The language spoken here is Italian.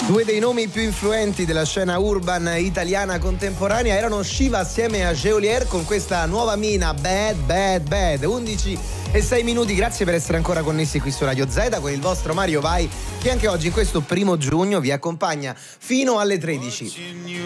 Due dei nomi più influenti della scena urban italiana contemporanea erano Shiva assieme a Geolier con questa nuova mina Bad Bad Bad. 11:06. Grazie per essere ancora connessi qui su Radio Z con il vostro Mario Vai, che anche oggi in questo 1° giugno vi accompagna fino alle 13.